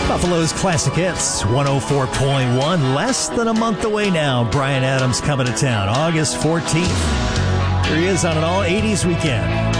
Buffalo's Classic Hits, 104.1, less than a month away now. Bryan Adams coming to town, August 14th. Here he is on an all-80s weekend.